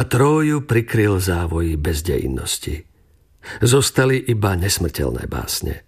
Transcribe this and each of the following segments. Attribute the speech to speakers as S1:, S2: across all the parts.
S1: Tróju prikryl závoj bezdejinnosti. Zostali iba nesmrteľné básne.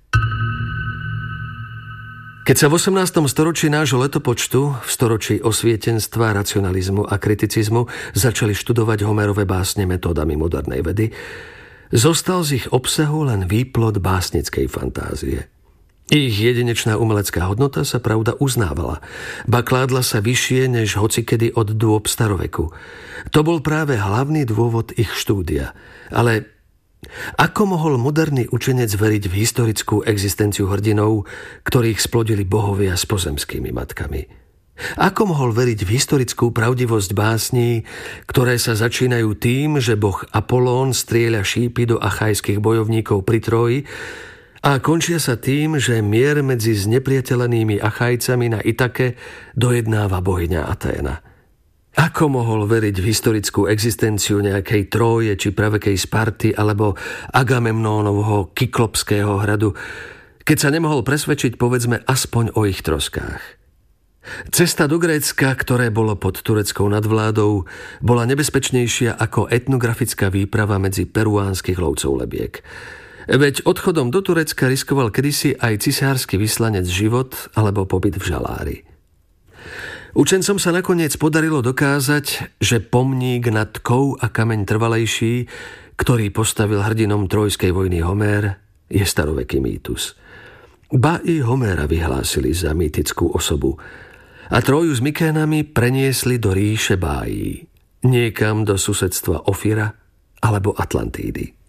S1: Keď sa v 18. storočí nášho letopočtu, v storočí osvietenstva, racionalizmu a kriticizmu, začali študovať Homérove básne metódami modernej vedy, zostal z ich obsahu len výplod básnickej fantázie. Ich jedinečná umelecká hodnota sa pravda uznávala, ba kládla sa vyššie než hocikedy od dôb staroveku. To bol práve hlavný dôvod ich štúdia. Ale ako mohol moderný učenec veriť v historickú existenciu hrdinov, ktorých splodili bohovia s pozemskými matkami? Ako mohol veriť v historickú pravdivosť básní, ktoré sa začínajú tým, že boh Apolón strieľa šípy do achajských bojovníkov pri Tróji a končia sa tým, že mier medzi znepriateľenými Achajcami na Itake dojednáva bohyňa Aténa? Ako mohol veriť v historickú existenciu nejakej Tróje či pravekej Sparty alebo Agamemnónovho Kyklopského hradu, keď sa nemohol presvedčiť, povedzme, aspoň o ich troskách? Cesta do Grécka, ktoré bolo pod tureckou nadvládou, bola nebezpečnejšia ako etnografická výprava medzi peruánskych lovcov lebiek. Veď odchodom do Turecka riskoval kedysi aj cisársky vyslanec život alebo pobyt v žalári. Učencom sa nakoniec podarilo dokázať, že pomník nad Tkou a kameň trvalejší, ktorý postavil hrdinom Trojskej vojny Homér, je staroveký mýtus. Ba i Homéra vyhlásili za mýtickú osobu a Tróju s Mykénami preniesli do ríše bájí, niekam do susedstva Ofira alebo Atlantídy.